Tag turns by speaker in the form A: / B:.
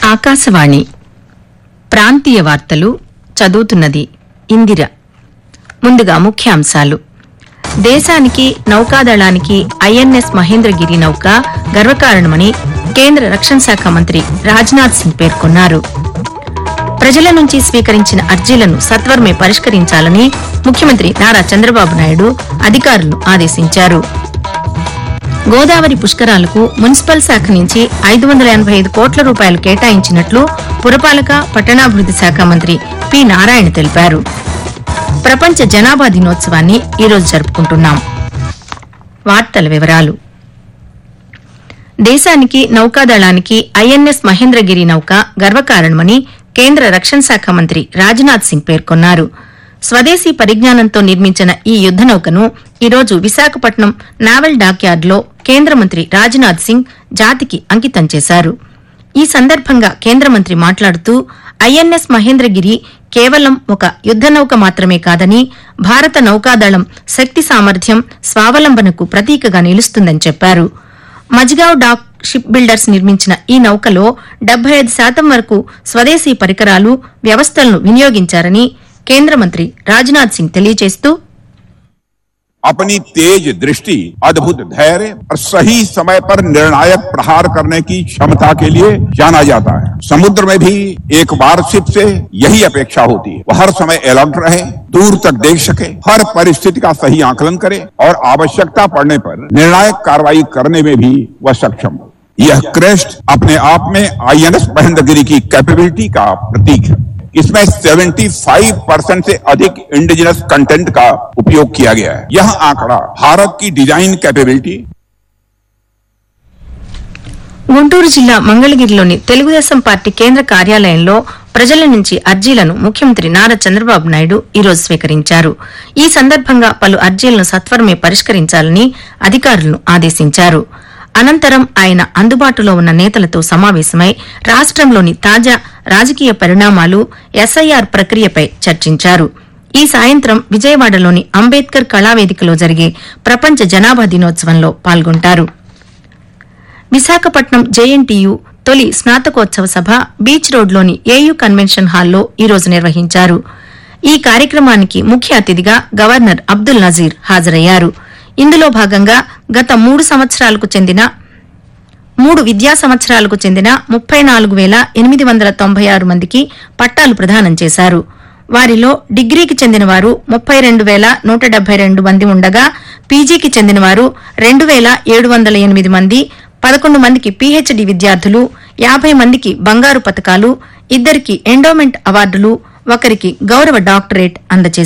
A: ఆకాశవాణి ప్రాంతీయ వార్తలు చదువుతున్నది ఇందిర. ముందుగా ముఖ్యాంశాలు. దేశానికి నౌకాదళానికి ఐఎన్ఎస్ మహేంద్రగిరి నౌక గర్వకారణమని కేంద్ర రక్షణ శాఖ మంత్రి రాజ్నాథ్ సింగ్ పేర్కొన్నారు. ప్రజల నుంచి స్వీకరించిన అర్జీలను సత్వరమే పరిష్కరించాలని ముఖ్యమంత్రి నారా చంద్రబాబు నాయుడు అధికారులను ఆదేశించారు. గోదావరి పుష్కరాలకు మున్సిపల్ శాఖ నుంచి 585 కోట్ల రూపాయలు కేటాయించినట్లు పురపాలక పట్టణాభివృద్ది శాఖ మంత్రి పి. నారాయణ తెలిపారు. ప్రపంచ జనాభా దినోత్సవాన్ని ఈరోజు జరుపుకుంటున్నాం. వార్తల వివరాలు. దేశానికి నౌకాదళానికి ఐఎన్ఎస్ మహేంద్రగిరి నౌక గర్వకారణమని కేంద్ర రక్షణ శాఖ మంత్రి రాజ్నాథ్ సింగ్ పేర్కొన్నారు. స్వదేశీ పరిజ్ఞానంతో నిర్మించిన ఈ యుద్ద నౌకను ఈరోజు విశాఖపట్నం నావల్ డాక్యార్డ్లో కేంద్ర మంత్రి రాజ్నాథ్ సింగ్ జాతికి అంకితం చేశారు. ఈ సందర్భంగా కేంద్ర మంత్రి మాట్లాడుతూ ఐఎన్ఎస్ మహేంద్రగిరి కేవలం ఒక యుద్ద నౌక మాత్రమే కాదని భారత నౌకాదళం శక్తి సామర్థ్యం స్వావలంబనకు ప్రతీకగా నిలుస్తుందని చెప్పారు. మజ్గావ్ డాక్ షిప్ బిల్డర్స్ నిర్మించిన ఈ నౌకలో 75% వరకు స్వదేశీ పరికరాలు వ్యవస్థలను వినియోగించారని కేంద్ర మంత్రి రాజ్నాథ్ సింగ్ తెలియజేస్తూ
B: अपनी तेज दृष्टि, अद्भुत धैर्य और सही समय पर निर्णायक प्रहार करने की क्षमता के लिए जाना जाता है। समुद्र में भी एक वारशिप से यही अपेक्षा होती है। वह हर समय अलर्ट रहे, दूर तक देख सके, हर परिस्थिति का सही आकलन करे और आवश्यकता पड़ने पर निर्णायक कार्रवाई करने में भी वह सक्षम हो। यह क्रेस्ट अपने आप में आईएनएस महेंद्रगिरी की कैपेबिलिटी का प्रतीक है। इसमें 75% से अधिक इंडिजिनस कंटेंट का उपयोग किया गया है। यह आंकड़ा भारत की डिजाइन कैपेबिलिटी।
A: గుంటూరు జిల్లా మంగళగిరిలోని తెలుగుదేశం పార్టీ కేంద్ర కార్యాలయంలో ప్రజల నుంచి అర్జీలను ముఖ్యమంత్రి నారా చంద్రబాబు నాయుడు ఈరోజు స్వీకరించారు. ఈ సందర్భంగా పలు అర్జీలను సత్వరమే పరిష్కరించాలని అధికారులను ఆదేశించారు. అనంతరం ఆయన అందుబాటులో ఉన్న నేతలతో సమావేశమై రాష్టంలోని తాజా రాజకీయ పరిణామాలు, ఎస్ఐఆర్ ప్రక్రియపై చర్చించారు. ఈ సాయంత్రం విజయవాడలోని అంబేద్కర్ కళావేదికలో జరిగే ప్రపంచ జనాభా దినోత్సవంలో పాల్గొంటారు. విశాఖపట్నం జేఎన్టీయూ తొలి స్నాతకోత్సవ సభ బీచ్ రోడ్లోని ఏయూ కన్వెన్షన్ హాల్లో ఈరోజు నిర్వహించారు. ఈ కార్యక్రమానికి ముఖ్య అతిథిగా గవర్నర్ అబ్దుల్ నజీర్ హాజరయ్యారు. ఇందులో భాగంగా గత 3 విద్యా సంవత్సరాలకు చెందిన 34,896 మందికి పట్టాలు ప్రదానం చేశారు. వారిలో డిగ్రీకి చెందిన వారు 32,172 మంది ఉండగా పీజీకి చెందిన వారు 2,708 మంది, 11 మందికి పీహెచ్డీ విద్యార్థులు, 50 మందికి బంగారు పతకాలు, 2 ఎండోమెంట్ అవార్డులు, 1 గౌరవ డాక్టరేట్ అందజేశారు.